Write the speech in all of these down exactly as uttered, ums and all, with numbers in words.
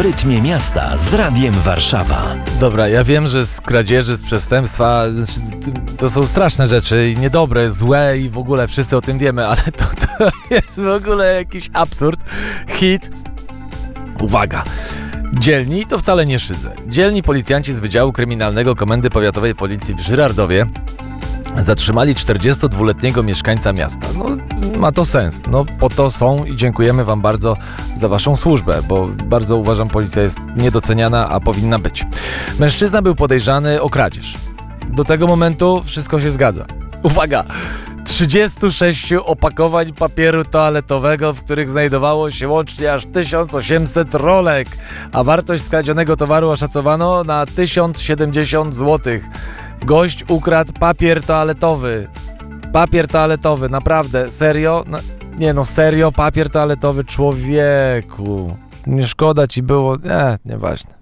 rytmie miasta z Radiem Warszawa. Dobra, ja wiem, że z kradzieży, z przestępstwa to są straszne rzeczy i niedobre, złe i w ogóle wszyscy o tym wiemy, ale to, to jest w ogóle jakiś absurd. Hit. Uwaga. Dzielni to wcale nie szydzę. Dzielni policjanci z Wydziału Kryminalnego Komendy Powiatowej Policji w Żyrardowie zatrzymali czterdziestodwuletniego mieszkańca miasta. No, ma to sens. No, po to są i dziękujemy wam bardzo za waszą służbę, bo bardzo uważam, policja jest niedoceniana, a powinna być. Mężczyzna był podejrzany o kradzież. Do tego momentu wszystko się zgadza. Uwaga! trzydzieści sześć opakowań papieru toaletowego, w których znajdowało się łącznie aż tysiąc osiemset rolek, a wartość skradzionego towaru oszacowano na tysiąc siedemdziesiąt złotych. Gość ukradł papier toaletowy. Papier toaletowy, naprawdę, serio? No, nie no, serio, papier toaletowy, człowieku. Nie szkoda ci było, nie, nieważne.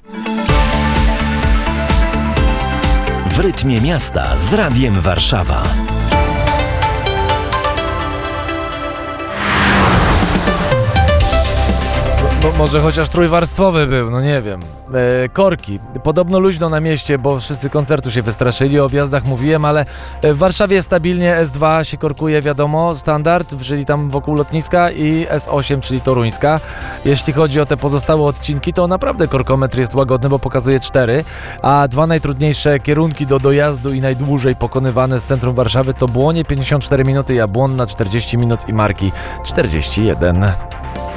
W rytmie miasta z Radiem Warszawa. Bo może chociaż trójwarstwowy był, no nie wiem. E, korki. Podobno luźno na mieście, bo wszyscy koncertu się wystraszyli, o objazdach mówiłem, ale w Warszawie stabilnie S dwa się korkuje, wiadomo, standard, czyli tam wokół lotniska, i S osiem, czyli toruńska. Jeśli chodzi o te pozostałe odcinki, to naprawdę korkometr jest łagodny, bo pokazuje cztery, a dwa najtrudniejsze kierunki do dojazdu i najdłużej pokonywane z centrum Warszawy to Błonie pięćdziesiąt cztery minuty, Jabłonna czterdzieści minut i Marki czterdzieści jeden.